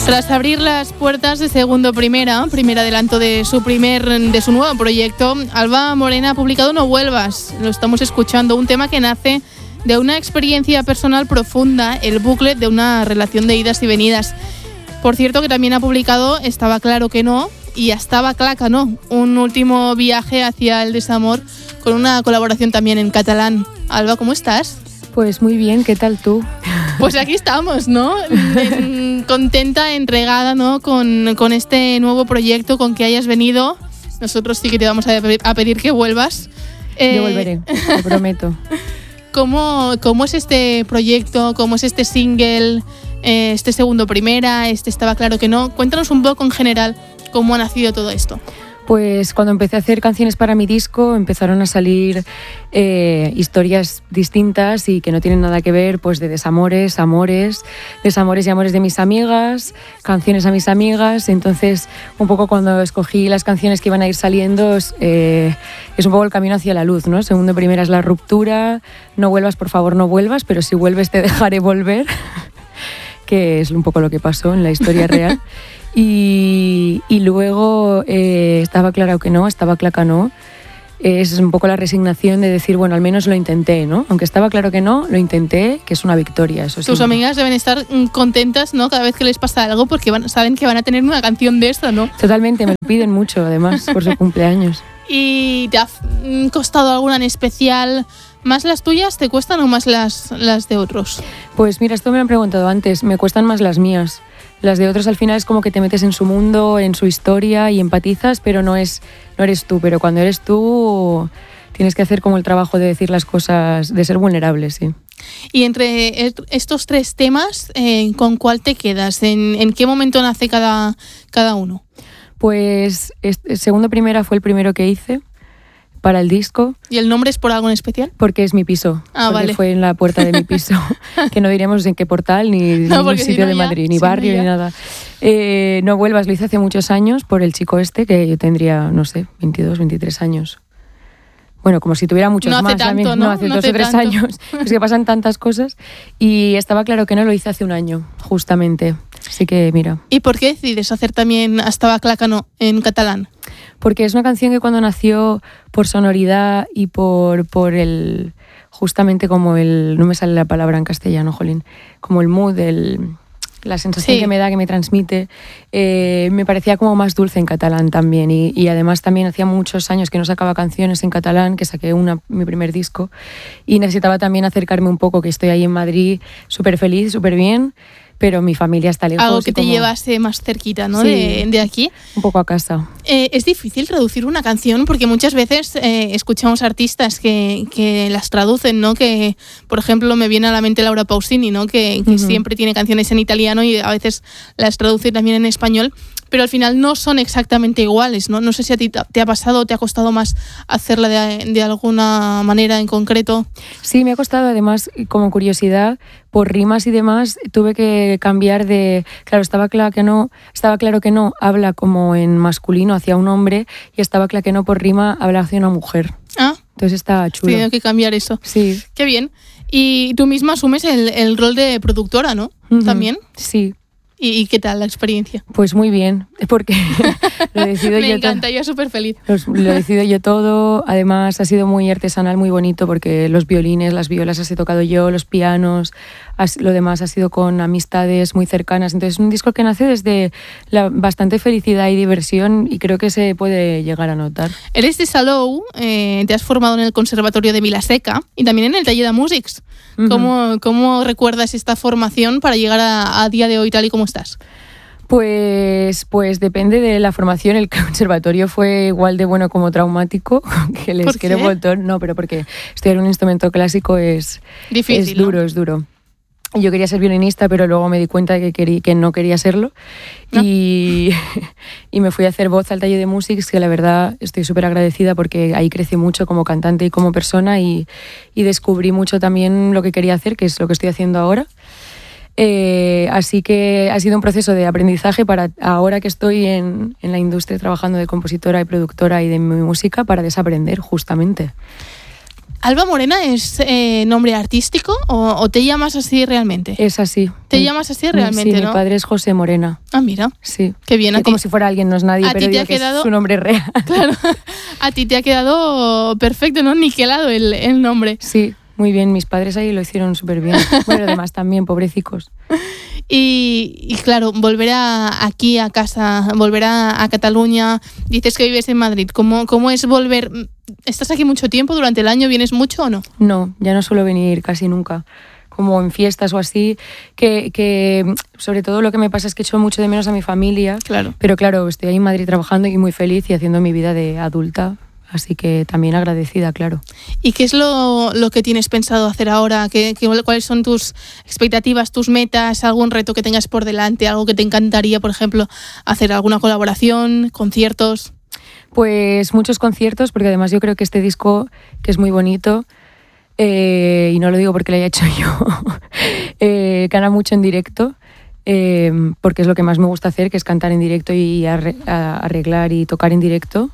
Tras abrir las puertas de Segundo Primera, primer adelanto de su nuevo proyecto, Alba Morena ha publicado No Vuelvas. Lo estamos escuchando, un tema que nace de una experiencia personal profunda, el bucle de una relación de idas y venidas. Por cierto, que también ha publicado Estaba claro que no y Estaba clar que no, un último viaje hacia el desamor con una colaboración también en catalán. Alba, ¿cómo estás? Pues muy bien, ¿qué tal tú? Pues aquí estamos, ¿no? Contenta, entregada, ¿no? Con este nuevo proyecto, con que hayas venido. Nosotros sí que te vamos a pedir que vuelvas. Yo volveré, te prometo. ¿Cómo es este proyecto? ¿Cómo es este single? Este Segundo Primera, Estaba claro que no. Cuéntanos un poco en general cómo ha nacido todo esto. Pues cuando empecé a hacer canciones para mi disco empezaron a salir historias distintas y que no tienen nada que ver, pues de desamores, amores, desamores y amores de mis amigas, canciones a mis amigas. Entonces un poco cuando escogí las canciones que iban a ir saliendo es un poco el camino hacia la luz, ¿no? Segundo Primera es la ruptura, no vuelvas, por favor no vuelvas, pero si vuelves te dejaré volver, que es un poco lo que pasó en la historia real. Y luego Estaba claro que no, es un poco la resignación de decir, bueno, al menos lo intenté, ¿no? Aunque estaba claro que no, lo intenté, que es una victoria, eso sí. Tus amigas deben estar contentas, ¿no? Cada vez que les pasa algo porque saben que van a tener una canción de esta, ¿no? Totalmente, me lo piden mucho, además, por su cumpleaños. ¿Y te ha costado alguna en especial? ¿Más las tuyas te cuestan o más las de otros? Pues mira, esto me lo han preguntado antes, me cuestan más las mías. Las de otros al final es como que te metes en su mundo, en su historia y empatizas, pero no eres tú. Pero cuando eres tú tienes que hacer como el trabajo de decir las cosas, de ser vulnerable, sí. Y entre estos tres temas, ¿con cuál te quedas? ¿En qué momento nace cada uno? Pues Segundo Primera fue el primero que hice para el disco. ¿Y el nombre es por algo en especial? Porque es mi piso. Ah, porque vale. Fue en la puerta de mi piso. Que no diremos en qué portal, ni ningún sitio de Madrid, ni barrio, ni nada. No vuelvas, lo hice hace muchos años por el chico este, que yo tendría, no sé, 22, 23 años. Bueno, como si tuviera muchos no más. Hace tanto, no hace 2 o 3 años. Es que pasan tantas cosas. Y Estaba claro que no, lo hice hace un año, justamente. Así que mira. ¿Y por qué decides hacer también Estaba clar que no en catalán? Porque es una canción que cuando nació, por sonoridad y por el, justamente como el, no me sale la palabra en castellano, jolín, como el mood, la sensación sí. que me da, que me transmite, me parecía como más dulce en catalán también. Y además también hacía muchos años que no sacaba canciones en catalán, que saqué mi primer disco, y necesitaba también acercarme un poco, que estoy ahí en Madrid súper feliz, súper bien, pero mi familia está lejos. Algo que te llevase más cerquita, ¿no? Sí, de aquí. Un poco a casa. Es difícil traducir una canción porque muchas veces escuchamos artistas que las traducen, ¿no? Que, por ejemplo, me viene a la mente Laura Pausini, ¿no? Que siempre tiene canciones en italiano y a veces las traduce también en español, pero al final no son exactamente iguales, ¿no? No sé si a ti te ha pasado o te ha costado más hacerla de alguna manera en concreto. Sí, me ha costado, además, como curiosidad, por rimas y demás, tuve que cambiar de... Claro, estaba claro que no habla como en masculino hacia un hombre y Estaba claro que no por rima habla hacia una mujer. Ah. Entonces está chulo. Tengo que cambiar eso. Sí. Qué bien. Y tú misma asumes el rol de productora, ¿no? ¿También? Sí. ¿Y qué tal la experiencia? Pues muy bien, porque lo decido yo. Me encanta, yo súper feliz. Lo decido yo todo, además ha sido muy artesanal, muy bonito, porque los violines, las violas las he tocado yo, los pianos, lo demás ha sido con amistades muy cercanas. Entonces es un disco que nace desde bastante felicidad y diversión y creo que se puede llegar a notar. Eres de Salou, te has formado en el Conservatorio de Vilaseca y también en el Taller de Músics. ¿Cómo recuerdas esta formación para llegar a día de hoy tal y como estás? Pues depende de la formación. El conservatorio fue igual de bueno como traumático, que les quiero un montón. No, pero porque estudiar un instrumento clásico es difícil, ¿no? Es duro. Yo quería ser violinista, pero luego me di cuenta de que no quería serlo. ¿No? Y me fui a hacer voz al taller de Musics, que la verdad estoy súper agradecida porque ahí crecí mucho como cantante y como persona y descubrí mucho también lo que quería hacer, que es lo que estoy haciendo ahora. Así que ha sido un proceso de aprendizaje para ahora que estoy en la industria trabajando de compositora y productora y de mi música, para desaprender justamente. ¿Alba Morena es nombre artístico o te llamas así realmente? Es así. ¿Te llamas así realmente, sí, no? Mi padre es José Morena. Ah, mira. Sí. Qué bien. Como si fuera alguien, no es nadie, pero digo que es su nombre real. Claro. A ti te ha quedado perfecto, ¿no? Niquelado el nombre. Sí, muy bien. Mis padres ahí lo hicieron súper bien. Bueno, además también, pobrecicos. Y claro, volver aquí a casa, volver a Cataluña. Dices que vives en Madrid. ¿Cómo es volver? ¿Estás aquí mucho tiempo durante el año? ¿Vienes mucho o no? No, ya no suelo venir casi nunca. Como en fiestas o así, que sobre todo lo que me pasa es que echo mucho de menos a mi familia. Claro. Pero claro, estoy ahí en Madrid trabajando y muy feliz y haciendo mi vida de adulta. Así que también agradecida, claro. ¿Y qué es lo que tienes pensado hacer ahora? ¿Cuáles son tus expectativas, tus metas, algún reto que tengas por delante, algo que te encantaría, por ejemplo, hacer alguna colaboración, conciertos? Pues muchos conciertos, porque además yo creo que este disco, que es muy bonito, y no lo digo porque lo haya hecho yo, gana mucho en directo, porque es lo que más me gusta hacer, que es cantar en directo y arreglar y tocar en directo.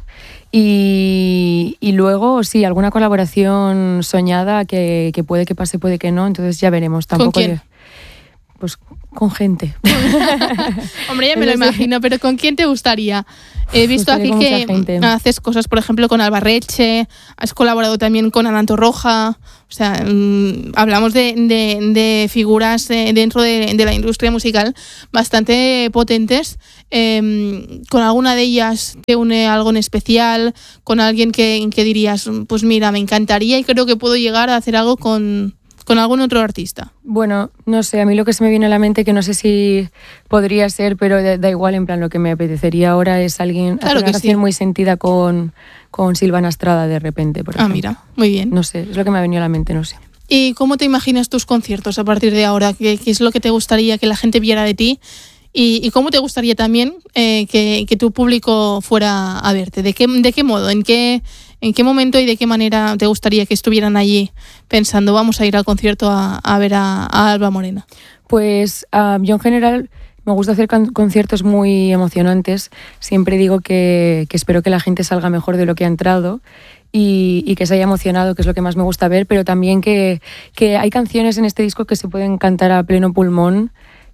Y luego, sí, alguna colaboración soñada que puede que pase, puede que no, entonces ya veremos. Tampoco ¿Con quién? Pues con gente. Hombre, ya me lo imagino, pero ¿con quién te gustaría? He visto aquí que haces cosas, por ejemplo, con Alba Reche, has colaborado también con Ana Torroja, o sea, hablamos de figuras dentro de la industria musical bastante potentes. ¿Con alguna de ellas te une algo en especial? ¿Con alguien que dirías, pues mira, me encantaría y creo que puedo llegar a hacer algo con algún otro artista? Bueno, no sé, a mí lo que se me viene a la mente, que no sé si podría ser, pero da igual, en plan, lo que me apetecería ahora es alguien, claro, hacer una canción muy sentida con Silvana Estrada de repente, por ejemplo. Mira, muy bien. No sé, es lo que me ha venido a la mente, no sé. ¿Y cómo te imaginas tus conciertos a partir de ahora? ¿Qué es lo que te gustaría que la gente viera de ti? ¿Y cómo te gustaría también que tu público fuera a verte? ¿De qué modo? ¿En qué momento y de qué manera te gustaría que estuvieran allí pensando, vamos a ir al concierto a ver a Alba Morena? Pues yo en general me gusta hacer conciertos muy emocionantes. Siempre digo que espero que la gente salga mejor de lo que ha entrado y que se haya emocionado, que es lo que más me gusta ver, pero también que hay canciones en este disco que se pueden cantar a pleno pulmón.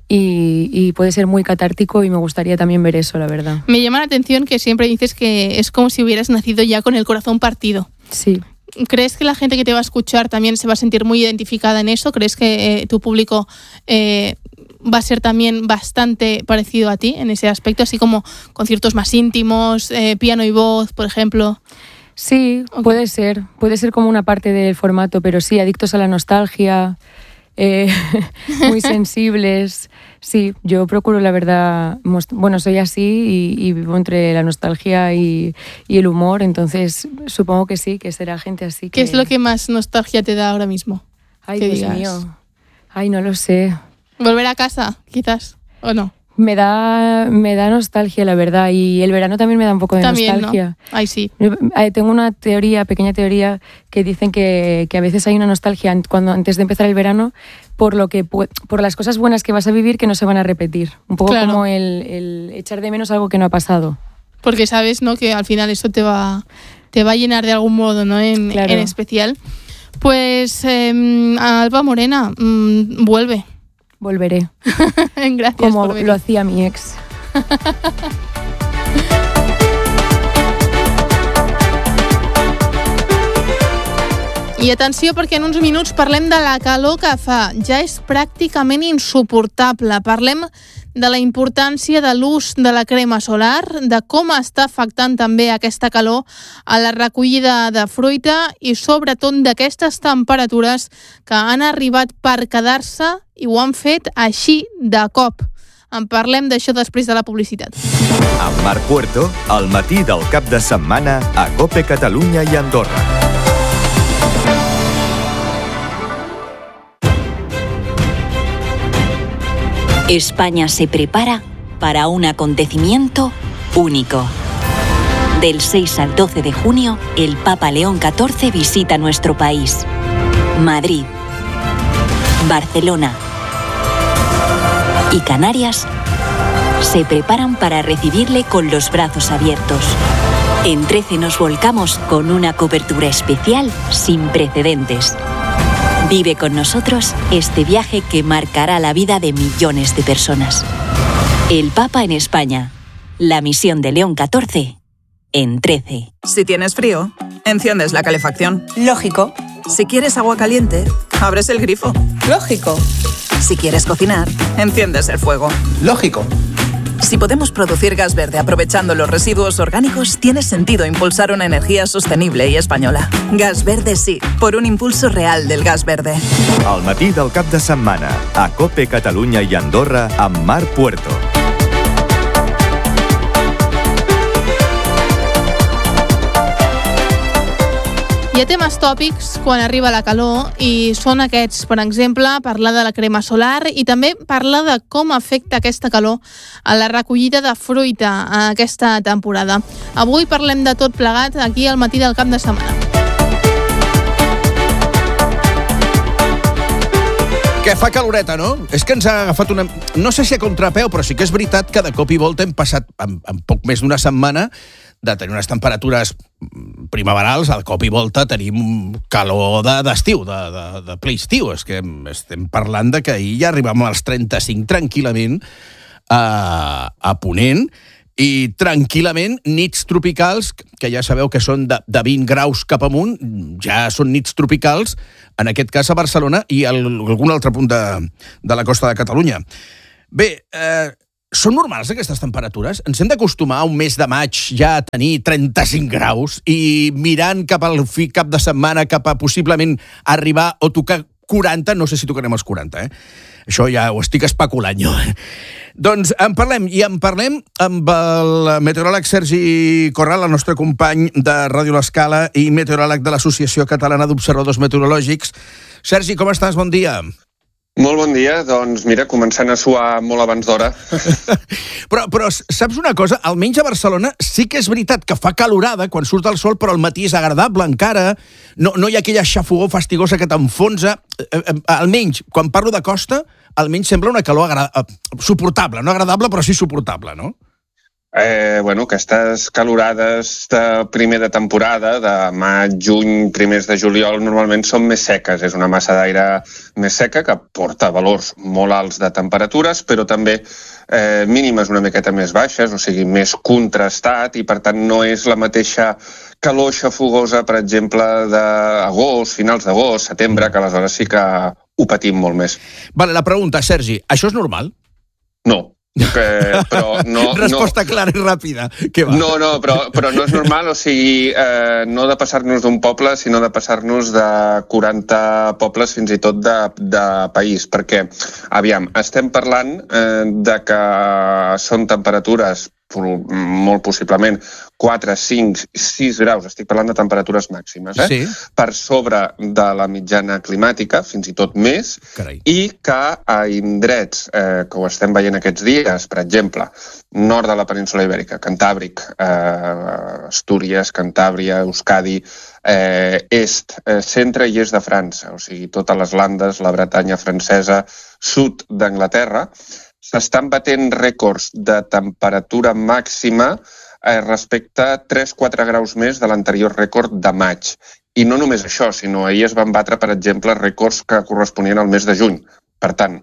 Y puede ser muy catártico y me gustaría también ver eso, la verdad. Me llama la atención que siempre dices que es como si hubieras nacido ya con el corazón partido. Sí. ¿Crees que la gente que te va a escuchar también se va a sentir muy identificada en eso? ¿Crees que tu público va a ser también bastante parecido a ti en ese aspecto? Así como conciertos más íntimos, piano y voz, por ejemplo. Sí, okay. Puede ser como una parte del formato, pero sí, adictos a la nostalgia, muy sensibles. Sí, yo procuro, la verdad, bueno, soy así y vivo entre la nostalgia y el humor, entonces supongo que sí, que será gente así. ¿Qué es lo que más nostalgia te da ahora mismo? Ay, Dios mío. Ay, no lo sé. ¿Volver a casa, quizás, o no? Me da nostalgia, la verdad, y el verano también me da un poco de nostalgia. ¿No? Ay, sí. Tengo una pequeña teoría, que dicen que a veces hay una nostalgia antes de empezar el verano por las cosas buenas que vas a vivir que no se van a repetir. Un poco claro. Como el echar de menos algo que no ha pasado. Porque sabes, ¿no?, que al final eso te va a llenar de algún modo, ¿no?, en especial. Pues Alba Morena, vuelve. Volveré. Gracias. Como lo hacía mi ex. I atenció, perquè en uns minuts parlem de la calor que fa. Ja és pràcticament insuportable. Parlem de la importància de l'ús de la crema solar, de com està afectant també aquesta calor a la recollida de fruita i sobretot d'aquestes temperatures que han arribat per quedar-se i ho han fet així de cop. En parlem d'això després de la publicitat. Amb Marc Puerto, al matí del cap de setmana a COPE Catalunya i Andorra. España se prepara para un acontecimiento único. Del 6 al 12 de junio, el Papa León XIV visita nuestro país. Madrid, Barcelona y Canarias se preparan para recibirle con los brazos abiertos. En 13 nos volcamos con una cobertura especial sin precedentes. Vive con nosotros este viaje que marcará la vida de millones de personas. El Papa en España. La misión de León XIV en 13. Si tienes frío, enciendes la calefacción. Lógico. Si quieres agua caliente, abres el grifo. Lógico. Si quieres cocinar, enciendes el fuego. Lógico. Si podemos producir gas verde aprovechando los residuos orgánicos, tiene sentido impulsar una energía sostenible y española. Gas verde sí, por un impulso real del gas verde. Al matí del cap de setmana, a COPE Catalunya i Andorra, amb Mar Puerto. Hi ha temes tòpics quan arriba la calor i són aquests, per exemple, parlar de la crema solar i també parlar de com afecta aquesta calor a la recollida de fruita a aquesta temporada. Avui parlem de tot plegat aquí al matí del cap de setmana. Que fa caloreta, no? És que ens ha agafat una... No sé si a contrapeu, però sí que és veritat que de cop i volta hem passat en poc més d'una setmana de tenir unes temperatures primaverals, al cop i volta tenim calor d'estiu, de ple estiu. És que estem parlant de que ahir ja arribàvem als 35 tranquil·lament a Ponent, i tranquil·lament nits tropicals, que ja sabeu que són de 20 graus cap amunt, ja són nits tropicals, en aquest cas a Barcelona i a algun altre punt de la costa de Catalunya. Bé, són normals aquestes temperatures? Ens hem d'acostumar a un mes de maig ja a tenir 35 graus i mirant cap al cap de setmana, cap a possiblement arribar o tocar 40, no sé si tocarem els 40, Això ja ho estic especulant jo. Doncs en parlem amb el meteoròleg Sergi Corral, el nostre company de Ràdio L'Escala i meteoròleg de l'Associació Catalana d'Observadors Meteorològics. Sergi, com estàs? Bon dia. Molt bon dia. Doncs mira, començant a suar molt abans d'hora. Però saps una cosa? Almenys a Barcelona sí que és veritat que fa calorada quan surt el sol, però el matí és agradable encara. No hi ha aquella xafogor fastigosa que t'enfonsa. Almenys, quan parlo de costa, almenys sembla una calor suportable. No agradable, però sí suportable, no? Aquestes calorades de primer de temporada, de maig, juny, primers de juliol, normalment són més seques. És una massa d'aire més seca que porta valors molt alts de temperatures, però també mínimes una miqueta més baixes, o sigui, més contrastat, i per tant no és la mateixa calor xafogosa, per exemple, d'agost, finals d'agost, setembre, que aleshores sí que ho patim molt més. Vale, la pregunta, Sergi, això és normal? No. Però no, resposta clara i ràpida. No, però no és normal, o sigui, no de passar-nos d'un poble, sinó de passar-nos de 40 pobles fins i tot de país, perquè, aviam, estem parlant de que són temperatures molt possiblement 4, 5, 6 graus, estic parlant de temperatures màximes, Sí. Per sobre de la mitjana climàtica, fins i tot més. Carai. I que a indrets, que ho estem veient aquests dies, per exemple, nord de la península Ibèrica, Cantàbric, Astúries, Cantàbria, Euskadi, est, centre i est de França, o sigui, totes les Landes, la Bretanya francesa, sud d'Anglaterra, s'estan batent rècords de temperatura màxima respecte a 3-4 graus més de l'anterior rècord de maig. I no només això, sinó ahir es van batre, per exemple, rècords que corresponien al mes de juny. Per tant,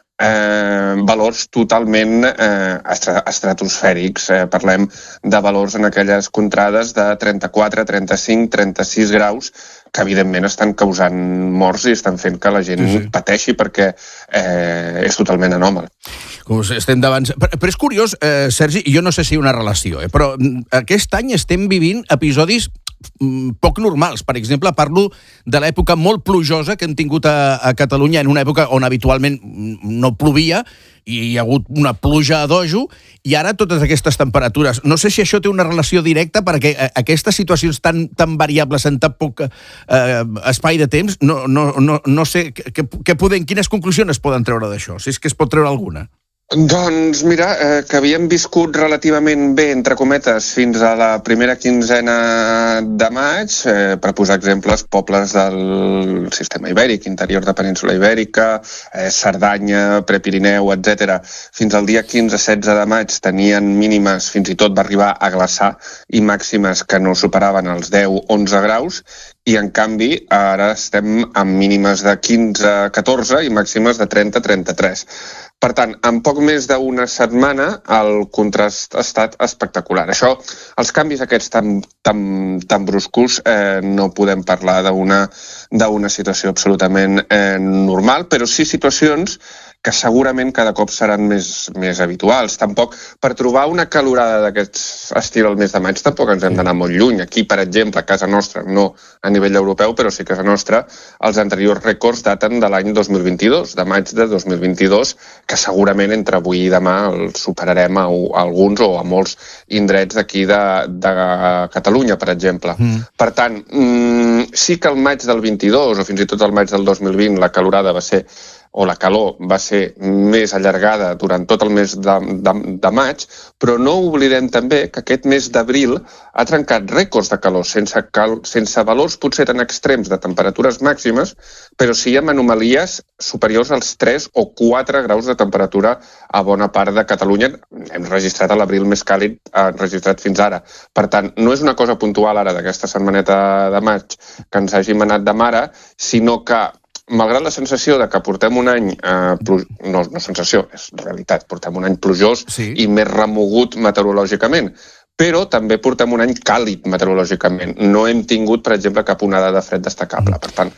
valors totalment estratosfèrics. Parlem de valors en aquelles contrades de 34, 35, 36 graus, que evidentment estan causant morts i estan fent que la gent pateixi perquè és totalment anòmal. Estem davant... Però és curiós, Sergi, jo no sé si hi ha una relació, però aquest any estem vivint episodis poc normals. Per exemple, parlo de l'època molt plujosa que hem tingut a Catalunya, en una època on habitualment no plovia i hi ha hagut una pluja a dojo, i ara totes aquestes temperatures. No sé si això té una relació directa, perquè aquestes situacions tan variables en tan poc espai de temps, no sé quines conclusions es poden treure d'això, si és que es pot treure alguna. Doncs mira, que havíem viscut relativament bé, entre cometes, fins a la primera quinzena de maig, per posar exemples, pobles del sistema ibèric, interior de península ibèrica, Cerdanya, Prepirineu, etc. Fins al dia 15-16 de maig tenien mínimes, fins i tot va arribar a glaçar, i màximes que no superaven els 10-11 graus, i en canvi ara estem amb mínimes de 15-14 i màximes de 30-33. Per tant, en poc més d'una setmana el contrast ha estat espectacular. Això, els canvis aquests tan bruscos, no podem parlar d'una situació absolutament normal, però sí situacions que segurament cada cop seran més habituals. Tampoc, per trobar una calorada d'aquest estil al mes de maig, tampoc ens hem d'anar molt lluny. Aquí, per exemple, a casa nostra, no a nivell europeu, però sí a casa nostra, els anteriors rècords daten de l'any 2022, de maig de 2022, que segurament entre avui i demà els superarem a alguns o a molts indrets d'aquí de Catalunya, per exemple. Per tant, sí que el maig del 22 o fins i tot el maig del 2020 la calorada va ser o la calor va ser més allargada durant tot el mes de maig, però no oblidem també que aquest mes d'abril ha trencat rècords de calor, sense valors potser tan extrems de temperatures màximes, però sí amb anomalies superiors als 3 o 4 graus de temperatura a bona part de Catalunya. Hem registrat a l'abril més càlid registrat fins ara. Per tant, no és una cosa puntual ara d'aquesta setmaneta de maig que ens hàgim anat de mare, sinó que malgrat la sensació de que portem un any, no sensació, és realitat, portem un any plujós i més remogut meteorològicament, però també portem un any càlid meteorològicament. No hem tingut, per exemple, cap onada de fred destacable. Per tant,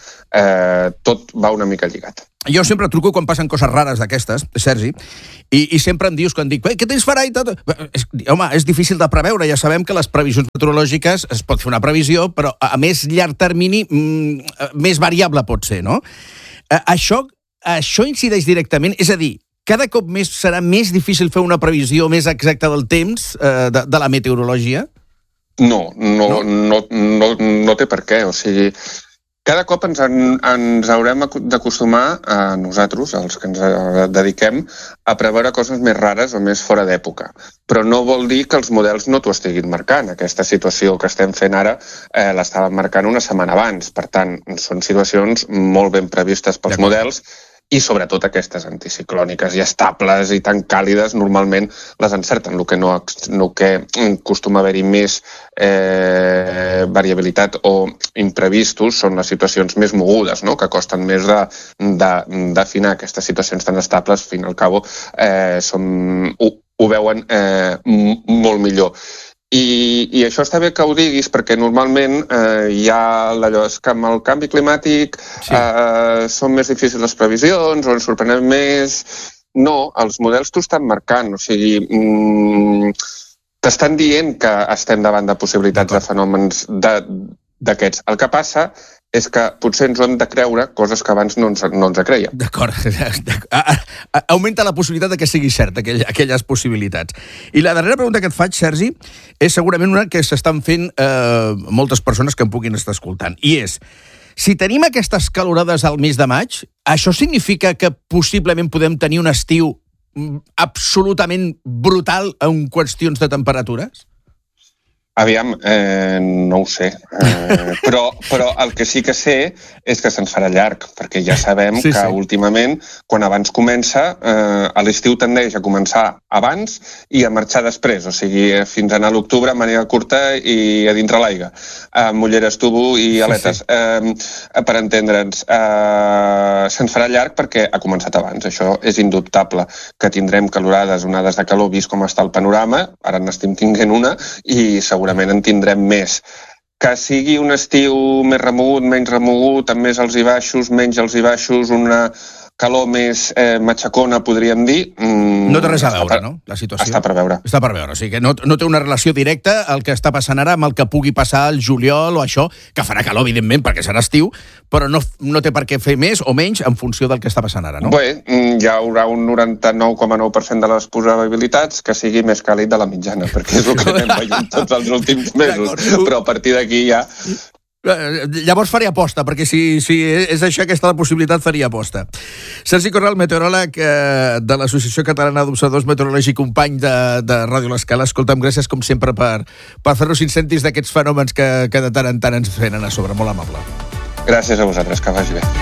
tot va una mica lligat. Jo sempre truco quan passen coses rares d'aquestes, Sergi, i sempre em dius, quan dic, què temps farà i tot? Home, és difícil de preveure, ja sabem que les previsions meteorològiques es pot fer una previsió, però a més llarg termini, més variable pot ser, no? Això incideix directament, és a dir, cada cop serà més difícil fer una previsió més exacta del temps de la meteorologia? No té per què, o sigui, cada cop ens haurem d'acostumar a nosaltres, els que ens dediquem, a preveure coses més rares o més fora d'època. Però no vol dir que els models no t'ho estiguin marcant. Aquesta situació que estem fent ara l'estàvem marcant una setmana abans. Per tant, són situacions molt ben previstes pels models, i sobretot aquestes anticiclòniques i estables i tan càlides normalment les encerten. El que acostuma a haver-hi més variabilitat o imprevistos són les situacions més mogudes, no? Que costen més d'afinar. Aquestes situacions tan estables, al fin i al cabo, ho veuen molt millor. I això està bé que ho diguis perquè normalment hi ha allò que amb el canvi climàtic són més difícils les previsions o ens sorprenem més. No, els models t'ho estan marcant, o sigui, t'estan dient que estem davant de possibilitats de fenòmens d'aquests. El que passa és que potser ens ho hem de creure coses que abans no ens creiem. D'acord. Augmenta la possibilitat que sigui cert, aquelles possibilitats. I la darrera pregunta que et faig, Sergi, és segurament una que s'estan fent moltes persones que em puguin estar escoltant. I és, si tenim aquestes calorades al mes de maig, això significa que possiblement podem tenir un estiu absolutament brutal en qüestions de temperatures? Aviam, no ho sé, però el que sí que sé és que se'ns farà llarg, perquè ja sabem que últimament, quan abans comença, l'estiu tendeix a començar abans i a marxar després, o sigui, fins a anar a l'octubre, màniga curta i a dintre l'aigua, amb ulleres tubo i aletes, per entendre'ns. Se'ns farà llarg perquè ha començat abans, això és indubtable, que tindrem calorades, onades de calor, vist com està el panorama, ara n'estem tinguent una, i segurament en tindrem més. Que sigui un estiu més remogut, menys remogut, amb més alts i baixos, menys alts i baixos, una calor més matxacona, podríem dir. No té res a veure, no? La situació. Està per veure. Està per veure, o sigui que no té una relació directa el que està passant ara amb el que pugui passar al juliol o això, que farà calor, evidentment, perquè serà estiu, però no té per què fer més o menys en funció del que està passant ara, no? Bé, hi haurà un 99,9% de les probabilitats que sigui més càlid de la mitjana, perquè és el que anem veient tots els últims mesos. Però a partir d'aquí ja Llavors faré aposta, perquè si és això, aquesta la possibilitat, faria aposta. Sergi Corral, meteoròleg de l'Associació Catalana d'Observadors Meteorològics i company de Ràdio L'Escala. Escolta'm, gràcies com sempre per fer-nos incendis d'aquests fenòmens que de tant en tant ens frenen a sobre. Molt amable. Gràcies a vosaltres, que vagi bé.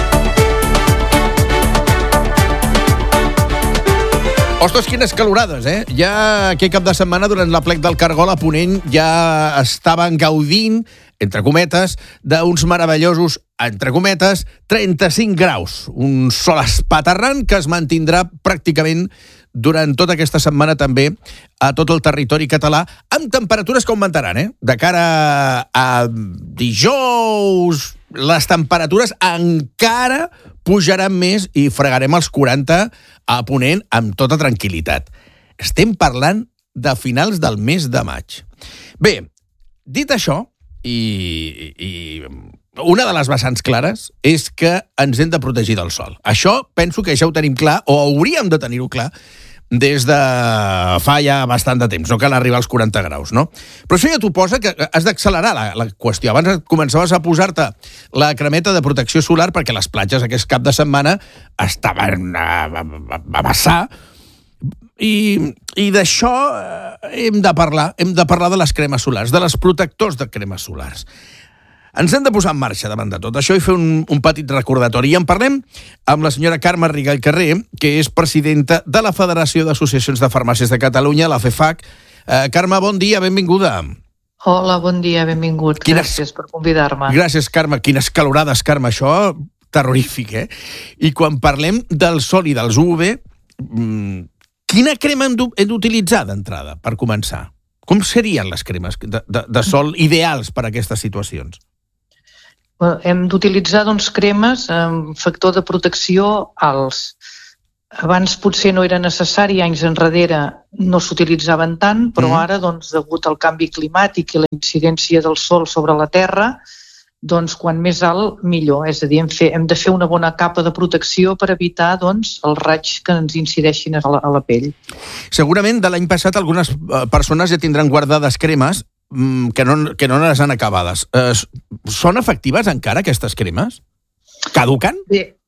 Ostres, quines calorades, eh? Ja aquest cap de setmana, durant l'aplec del Cargol, a Ponent ja estaven gaudint, entre cometes, d'uns meravellosos, entre cometes, 35 graus. Un sol espaterrant que es mantindrà pràcticament durant tota aquesta setmana també a tot el territori català, amb temperatures que augmentaran, eh? De cara a dijous, les temperatures encara pujaran més i fregarem els 40 a Ponent amb tota tranquil·litat. Estem parlant de finals del mes de maig. Bé, dit això, i una de les vessants clares és que ens hem de protegir del sol. Això penso que ja ho tenim clar, o hauríem de tenir-ho clar, des de fa ja bastant de temps. No cal arribar als 40 graus, no? Però això ja t'ho posa que has d'accelerar la qüestió. Abans començaves a posar-te la cremeta de protecció solar perquè les platges aquest cap de setmana estaven a vessar. I d'això hem de parlar de les cremes solars, de les protectors de cremes solars. Ens hem de posar en marxa davant de tot això i fer un petit recordatori. I en parlem amb la senyora Carme Rigall Carrer, que és presidenta de la Federació d'Associacions de Farmàcies de Catalunya, la FEFAC. Carme, bon dia, benvinguda. Hola, bon dia, benvingut. Gràcies per convidar-me. Gràcies, Carme. Quines calorades, Carme, això terrorífic, eh? I quan parlem del sol i dels UV, quina crema hem d'utilitzar d'entrada, per començar? Com serien les cremes de sol ideals per a aquestes situacions? Hem d'utilitzar cremes amb factor de protecció alts. Abans potser no era necessari, anys enrere no s'utilitzaven tant, però ara, degut al canvi climàtic i la incidència del sol sobre la Terra, quan més alt, millor. És a dir, hem de fer una bona capa de protecció per evitar els raigs que ens incideixin a la pell. Segurament de l'any passat algunes persones ja tindran guardades cremes que no les han acabades. Són efectives encara aquestes cremes? Caduquen?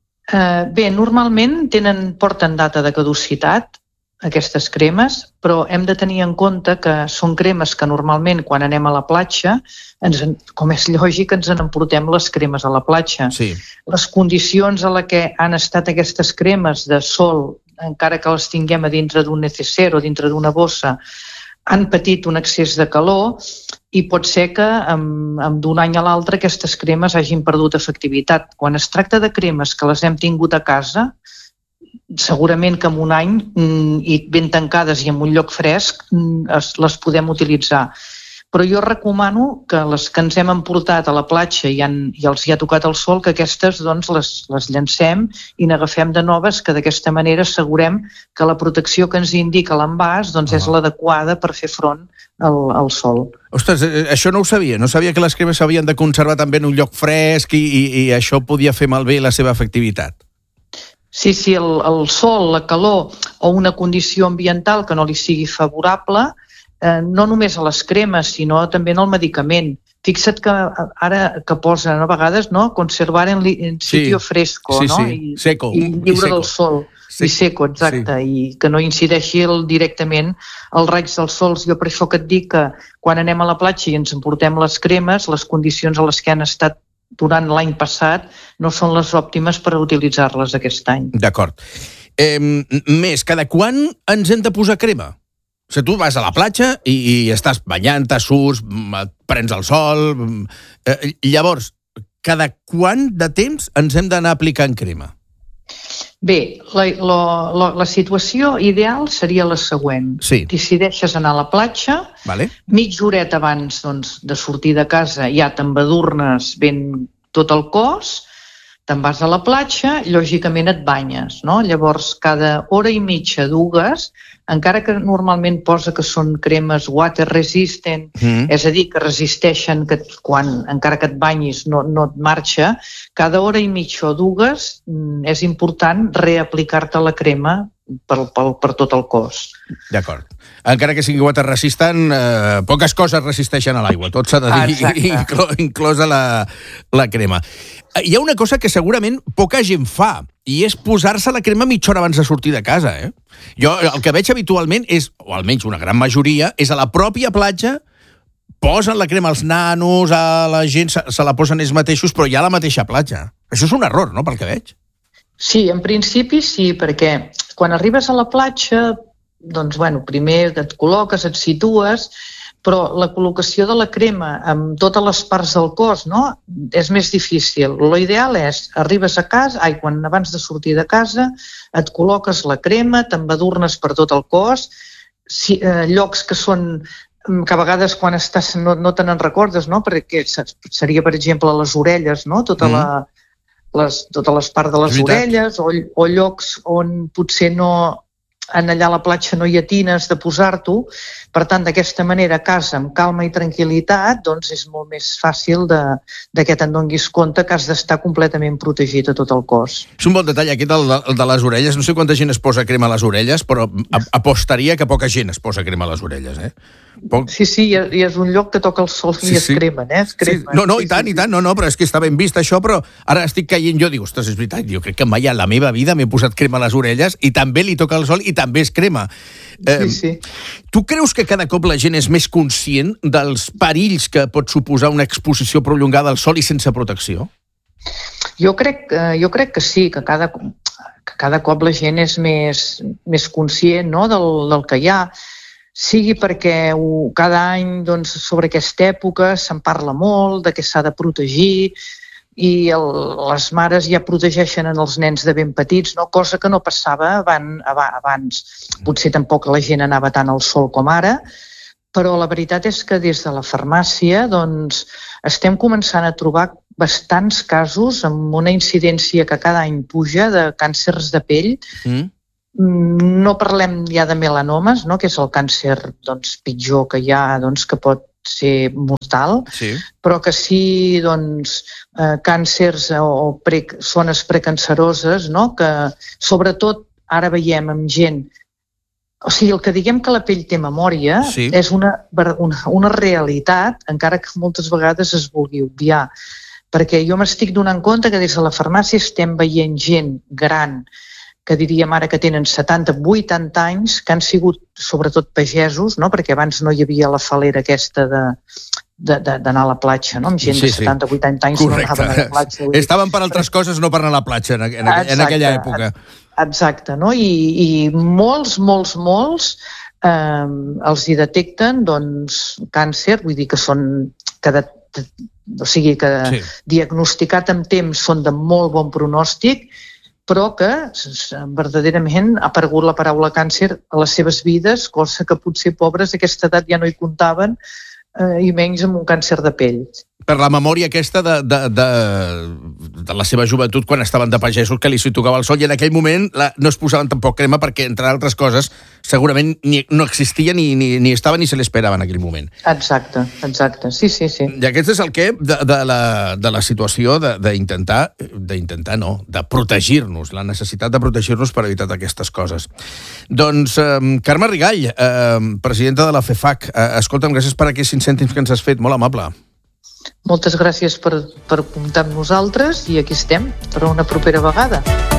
Bé, normalment porten data de caducitat, aquestes cremes, però hem de tenir en compte que són cremes que normalment quan anem a la platja, com és lògic, ens en emportem les cremes a la platja. Sí. Les condicions a les que han estat aquestes cremes de sol, encara que les tinguem a dintre d'un neceser o dintre d'una bossa, han patit un excés de calor i pot ser que d'un any a l'altre aquestes cremes hagin perdut efectivitat. Quan es tracta de cremes que les hem tingut a casa, segurament que en un any i ben tancades i en un lloc fresc les podem utilitzar. Però jo recomano que les que ens hem emportat a la platja i els hi ha tocat el sol, que aquestes les llancem i n'agafem de noves, que d'aquesta manera assegurem que la protecció que ens indica l'envàs és l'adequada per fer front al sol. Ostres, això no ho sabia. No sabia que les cremes s'havien de conservar també en un lloc fresc i això podia fer malbé la seva efectivitat. Sí, el sol, la calor o una condició ambiental que no li sigui favorable, no només a les cremes, sinó també en el medicament. Fixa't que ara que posen a vegades conservar en sitio fresco, i seco, i lliure del sol. I seco, exacte, i que no incideixi directament els raigs del sol. Jo per això que et dic que quan anem a la platja i ens emportem les cremes, les condicions a les que han estat durant l'any passat no són les òptimes per utilitzar-les aquest any. D'acord. Més, cada quan ens hem de posar crema? O sigui, tu vas a la platja i estàs banyant-te, surts, prens el sol... Llavors, cada quant de temps ens hem d'anar aplicant crema? Bé, la situació ideal seria la següent. Sí. Decideixes anar a la platja, mitja horeta abans de sortir de casa ja t'embadurnes ben tot el cos, te'n vas a la platja, lògicament et banyes, no? Llavors, cada hora i mitja, dues, encara que normalment posa que són cremes water resistant, és a dir, que resisteixen que encara que et banyis no et marxa, cada hora i mitja o dues és important reaplicar-te la crema per tot el cos. D'acord. Encara que sigui water-resistant, poques coses resisteixen a l'aigua, tot s'ha de dir, inclosa la crema. Hi ha una cosa que segurament poca gent fa, i és posar-se la crema mitja hora abans de sortir de casa. Jo el que veig habitualment és, o almenys una gran majoria, és a la pròpia platja, posen la crema als nanos, a la gent se la posen ells mateixos, però hi ha la mateixa platja. Això és un error, no?, pel que veig. Sí, en principi sí, perquè quan arribes a la platja, doncs, bueno, primer et col·loques, et situes, però la col·locació de la crema amb totes les parts del cos, no?, és més difícil. L'ideal és, arribes a casa, quan abans de sortir de casa, et col·loques la crema, t'embadurnes per tot el cos, llocs que són que a vegades quan estàs no te n'en recordes, no?, perquè seria, per exemple, les orelles, no?, totes les parts de les orelles, o llocs on potser allà a la platja no hi atines de posar-t'ho. Per tant, d'aquesta manera, a casa, amb calma i tranquil·litat, doncs és molt més fàcil que te'n donis compte que has d'estar completament protegit a tot el cos. És un bon detall aquest, el de les orelles. No sé quanta gent es posa crema a les orelles, però apostaria que poca gent es posa crema a les orelles, Sí, i és un lloc que toca el sol i es cremen, es cremen. No, i tant, però és que està ben vist això, però ara estic caient, jo dic, ostres, és veritat, jo crec que mai a la meva vida m'he posat crema a les orelles i també li toca el sol i també es crema. Sí. Tu creus que cada cop la gent és més conscient dels perills que pot suposar una exposició prolongada al sol i sense protecció? Jo crec que sí, que cada cop la gent és més conscient, no?, del que hi ha. Sigui perquè cada any, doncs, sobre aquesta època se'n parla molt, de què s'ha de protegir, i les mares ja protegeixen els nens de ben petits, no? Cosa que no passava abans. Potser tampoc la gent anava tant al sol com ara, però la veritat és que des de la farmàcia doncs, estem començant a trobar bastants casos amb una incidència que cada any puja de càncers de pell. No parlem ja de melanomes, no?, que és el càncer pitjor que hi ha, que pot ser mortal, però que sí càncers o zones precanceroses, no?, que sobretot ara veiem amb gent. O sigui, el que diguem que la pell té memòria és una realitat, encara que moltes vegades es vulgui obviar, perquè jo m'estic donant compte que des de la farmàcia estem veient gent gran, que diríem ara que tenen 70-80 anys, que han sigut sobretot pagesos, no?, perquè abans no hi havia la falera aquesta d'anar a la platja, no?, amb gent de 70-80 anys no anaven a la platja. Estaven per altres coses, no per anar a la platja en aquella època. Exacte, no?, i molts els hi detecten càncer, vull dir que són diagnosticat amb temps són de molt bon pronòstic, però que verdaderament ha aparegut la paraula càncer a les seves vides, cosa que potser pobres d'aquesta edat ja no hi comptaven, i menys amb un càncer de pell. Per la memòria aquesta de la seva joventut, quan estaven de pagesos, que li tocava el sol, i en aquell moment no es posaven tampoc crema perquè, entre altres coses, segurament no existia ni estava ni se l'esperava en aquell moment. Exacte, sí. I aquest és el què de la situació de protegir-nos, la necessitat de protegir-nos per evitar aquestes coses. Doncs, Carme Rigall, presidenta de la FEFAC, escolta'm, gràcies per aquests 5 cèntims que ens has fet, molt amable. Moltes gràcies per comptar amb nosaltres i aquí estem per una propera vegada.